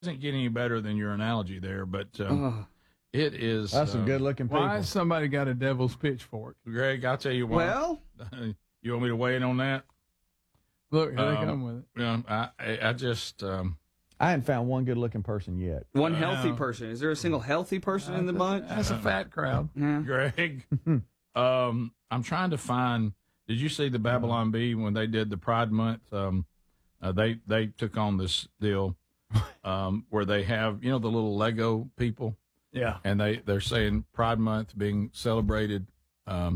doesn't get any better than your analogy there, but it is. That's some good-looking people. Why has somebody got a devil's pitchfork? Greg, I'll tell you what. Well, you want me to weigh in on that? Look, here they come with it. Yeah, I just. I hadn't found one good-looking person yet. one healthy person. Is there a single healthy person in the bunch? That's a fat crowd. Yeah. Greg, I'm trying to find. Did you see the Babylon Bee when they did the Pride Month? They took on this deal where they have the little Lego people. Yeah. And they're saying Pride Month being celebrated by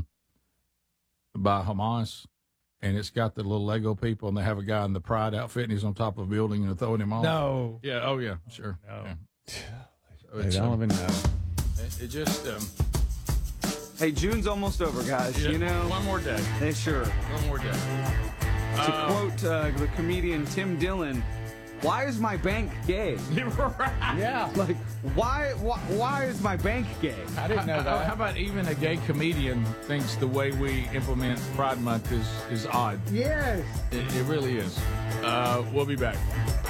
Hamas, and it's got the little Lego people, and they have a guy in the Pride outfit, and he's on top of a building and they're throwing him off. No. Yeah. Oh yeah. Sure. No. Yeah. So I don't even know. it just. Hey, June's almost over, guys. Yeah, one more day. Hey, sure. One more day. To quote the comedian Tim Dillon, "Why is my bank gay?" Yeah. Like, why is my bank gay? I didn't know that. How about even a gay comedian thinks the way we implement Pride Month is odd? Yes. It really is. We'll be back.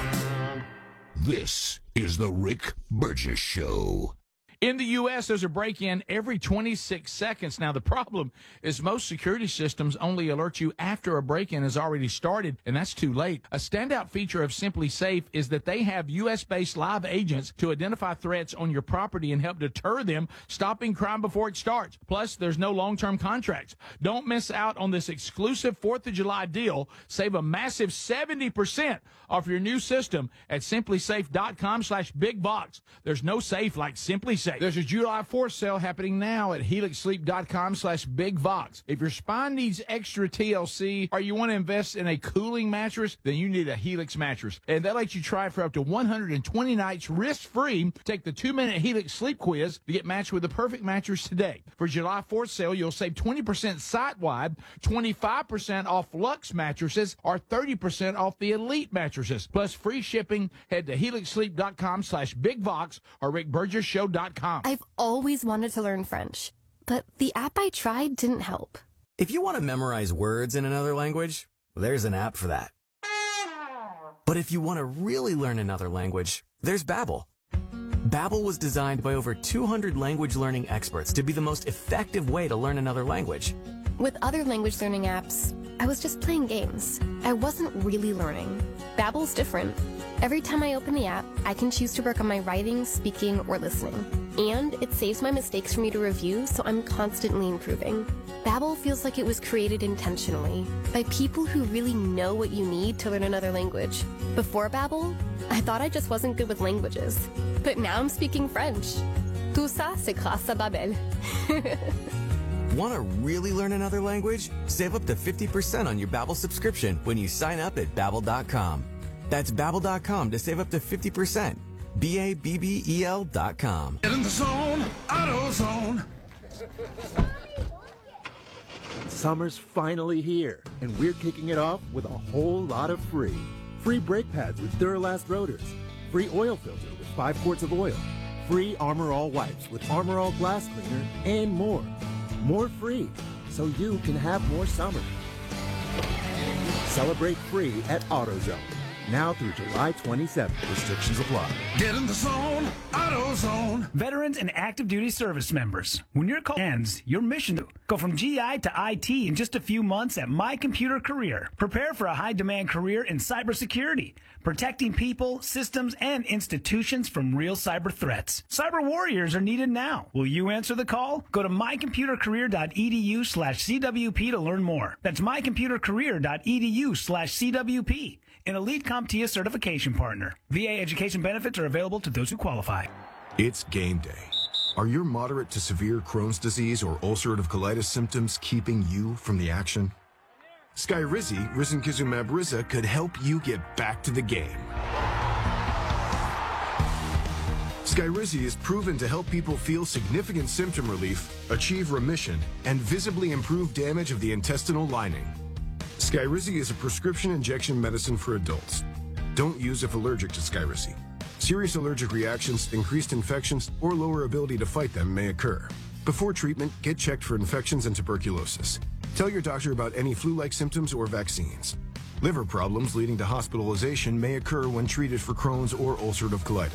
This is the Rick Burgess Show. In the U.S., there's a break-in every 26 seconds. Now, the problem is most security systems only alert you after a break-in has already started, and that's too late. A standout feature of Simply Safe is that they have U.S.-based live agents to identify threats on your property and help deter them, stopping crime before it starts. Plus, there's no long-term contracts. Don't miss out on this exclusive 4th of July deal. Save a massive 70% off your new system at simplysafe.com/bigbox. There's no safe like Simply Safe. There's a July 4th sale happening now at helixsleep.com/bigbox. If your spine needs extra TLC or you want to invest in a cooling mattress, then you need a Helix mattress. And that lets you try it for up to 120 nights risk-free. Take the 2-minute Helix sleep quiz to get matched with the perfect mattress today. For July 4th sale, you'll save 20% site-wide, 25% off Luxe mattresses, or 30% off the Elite mattresses. Plus free shipping. Head to helixsleep.com/bigbox or rickburgessshow.com. I've always wanted to learn French, but the app I tried didn't help. If you want to memorize words in another language, there's an app for that. But if you want to really learn another language, there's Babbel. Babbel was designed by over 200 language learning experts to be the most effective way to learn another language. With other language learning apps, I was just playing games. I wasn't really learning. Babbel's different. Every time I open the app, I can choose to work on my writing, speaking, or listening. And it saves my mistakes for me to review, so I'm constantly improving. Babbel feels like it was created intentionally by people who really know what you need to learn another language. Before Babbel, I thought I just wasn't good with languages. But now I'm speaking French. Tout ça, c'est grâce à Babbel. Want to really learn another language? Save up to 50% on your Babbel subscription when you sign up at Babbel.com. That's Babbel.com to save up to 50%. Babbel.com. Get in the zone, AutoZone. Summer's finally here, and we're kicking it off with a whole lot of free. Free brake pads with Duralast rotors. Free oil filter with 5 quarts of oil. Free Armor All wipes with Armor All glass cleaner, and more. More free, so you can have more summer. Celebrate free at AutoZone. Now through July 27th. Restrictions apply. Get in the zone, AutoZone. Veterans and active duty service members, when your call ends, your mission to go from GI to IT in just a few months at My Computer Career. Prepare for a high-demand career in cybersecurity, protecting people, systems, and institutions from real cyber threats. Cyber warriors are needed now. Will you answer the call? Go to mycomputercareer.edu/CWP to learn more. That's mycomputercareer.edu/CWP. An Elite CompTIA certification partner. VA education benefits are available to those who qualify. It's game day. Are your moderate to severe Crohn's disease or ulcerative colitis symptoms keeping you from the action? Skyrizi, risankizumab Riza, could help you get back to the game. Skyrizi is proven to help people feel significant symptom relief, achieve remission, and visibly improve damage of the intestinal lining. Skyrizi is a prescription injection medicine for adults. Don't use if allergic to Skyrizi. Serious allergic reactions, increased infections, or lower ability to fight them may occur. Before treatment, get checked for infections and tuberculosis. Tell your doctor about any flu-like symptoms or vaccines. Liver problems leading to hospitalization may occur when treated for Crohn's or ulcerative colitis.